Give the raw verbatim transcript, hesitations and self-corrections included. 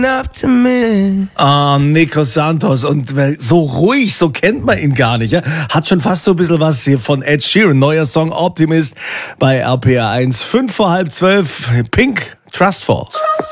Up to me. Ah, Nico Santos. Und so ruhig, so kennt man ihn gar nicht. Ja? Hat schon fast so ein bisschen was hier von Ed Sheeran. Neuer Song Optimist bei R P R eins. Fünf vor halb zwölf. Pink, Trustful.